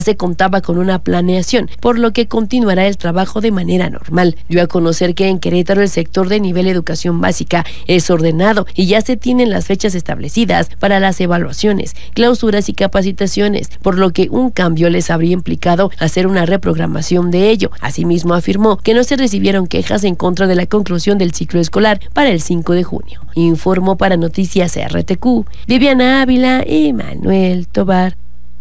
se contaba con una planeación, por lo que continuará el trabajo de manera normal. Dio a conocer que en Querétaro el sector de nivel educación básica es ordenado y ya se tienen las fechas establecidas para las evaluaciones, clausuras y capacitaciones, por lo que un cambio les habría implicado hacer una reprogramación de ello. Asimismo afirmó que no se recibieron quejas en contra de la conclusión del ciclo escolar para el 5 de junio. Informó para Noticias RTQ, Viviana Ávila y Manuel Tobar.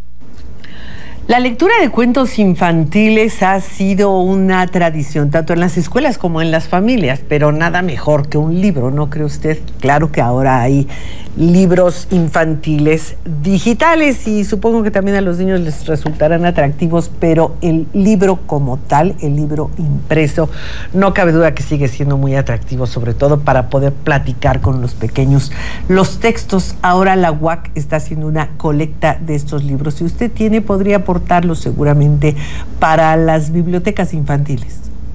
La lectura de cuentos infantiles ha sido una tradición, tanto en las escuelas como en las familias, pero nada mejor que un libro, ¿no cree usted? Claro que ahora hay libros infantiles digitales y supongo que también a los niños les resultarán atractivos, pero el libro como tal, el libro impreso, no cabe duda que sigue siendo muy atractivo, sobre todo para poder platicar con los pequeños. Los textos, ahora la UAC está haciendo una colecta de estos libros. Si usted tiene, podría aportarlos seguramente para las bibliotecas infantiles.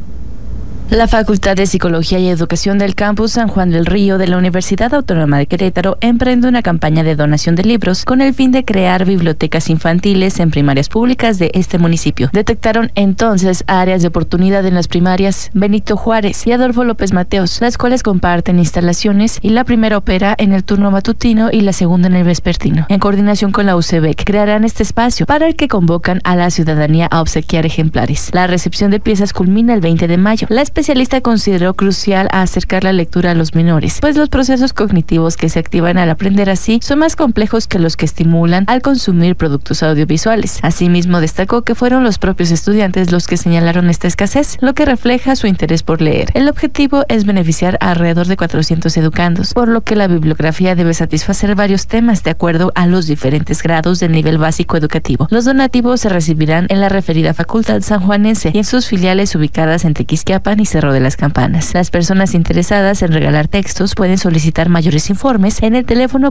La Facultad de Psicología y Educación del Campus San Juan del Río de la Universidad Autónoma de Querétaro emprende una campaña de donación de libros con el fin de crear bibliotecas infantiles en primarias públicas de este municipio. Detectaron entonces áreas de oportunidad en las primarias Benito Juárez y Adolfo López Mateos, las cuales comparten instalaciones y la primera opera en el turno matutino y la segunda en el vespertino. En coordinación con la UCEBEC, crearán este espacio para el que convocan a la ciudadanía a obsequiar ejemplares. La recepción de piezas culmina el 20 de mayo. La especialista consideró crucial acercar la lectura a los menores, pues los procesos cognitivos que se activan al aprender así son más complejos que los que estimulan al consumir productos audiovisuales. Asimismo, destacó que fueron los propios estudiantes los que señalaron esta escasez, lo que refleja su interés por leer. El objetivo es beneficiar a alrededor de 400 educandos, por lo que la bibliografía debe satisfacer varios temas de acuerdo a los diferentes grados del nivel básico educativo. Los donativos se recibirán en la referida facultad sanjuanense y en sus filiales ubicadas en Tequisquiapan y Cerro de las Campanas. Las personas interesadas en regalar textos pueden solicitar mayores informes en el teléfono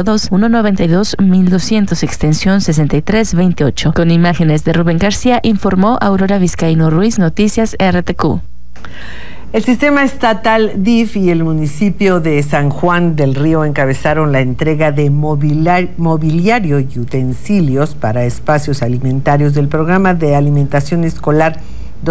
442-192-1200 extensión 6328. Con imágenes de Rubén García, informó Aurora Vizcaíno Ruiz, Noticias RTQ. El sistema estatal DIF y el municipio de San Juan del Río encabezaron la entrega de mobiliario y utensilios para espacios alimentarios del programa de alimentación escolar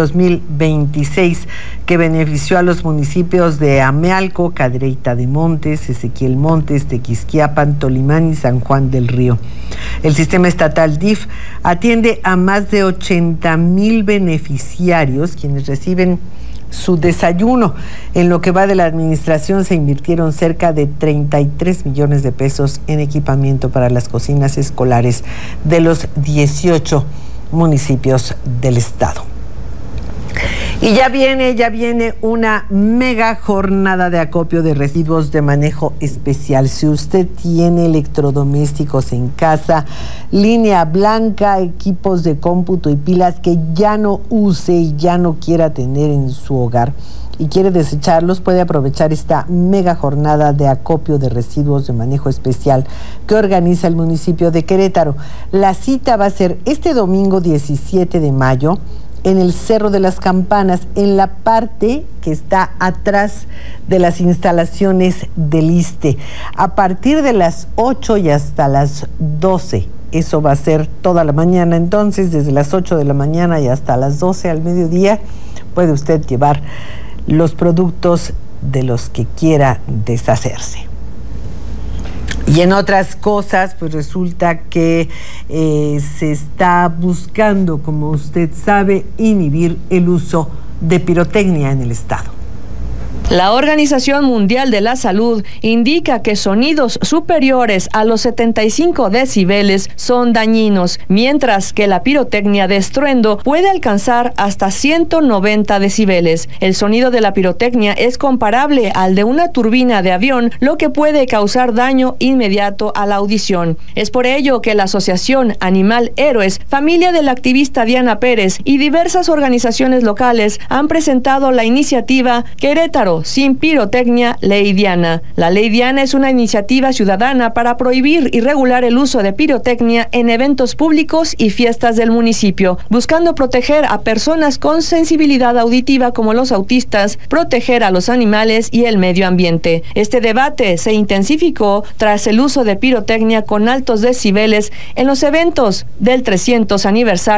2026, que benefició a los municipios de Amealco, Cadereyta de Montes, Ezequiel Montes, Tequisquiapan, Tolimán y San Juan del Río. El sistema estatal DIF atiende a más de 80,000 beneficiarios, quienes reciben su desayuno. En lo que va de la administración se invirtieron cerca de 33 millones de pesos en equipamiento para las cocinas escolares de los 18 municipios del estado. Y ya viene una mega jornada de acopio de residuos de manejo especial. Si usted tiene electrodomésticos en casa, línea blanca, equipos de cómputo y pilas que ya no use y ya no quiera tener en su hogar y quiere desecharlos, puede aprovechar esta mega jornada de acopio de residuos de manejo especial que organiza el municipio de Querétaro. La cita va a ser este domingo 17 de mayo en el Cerro de las Campanas, en la parte que está atrás de las instalaciones del ISSSTE, a partir de las 8 y hasta las 12. Eso va a ser toda la mañana, entonces desde las 8 de la mañana y hasta las 12 al mediodía puede usted llevar los productos de los que quiera deshacerse. Y en otras cosas, pues resulta que se está buscando, como usted sabe, inhibir el uso de pirotecnia en el estado. La Organización Mundial de la Salud indica que sonidos superiores a los 75 decibeles son dañinos, mientras que la pirotecnia de estruendo puede alcanzar hasta 190 decibeles. El sonido de la pirotecnia es comparable al de una turbina de avión, lo que puede causar daño inmediato a la audición. Es por ello que la Asociación Animal Héroes, familia de la activista Diana Pérez, y diversas organizaciones locales han presentado la iniciativa Querétaro México sin pirotecnia, Ley Diana. La Ley Diana es una iniciativa ciudadana para prohibir y regular el uso de pirotecnia en eventos públicos y fiestas del municipio, buscando proteger a personas con sensibilidad auditiva como los autistas, proteger a los animales y el medio ambiente. Este debate se intensificó tras el uso de pirotecnia con altos decibeles en los eventos del 300 aniversario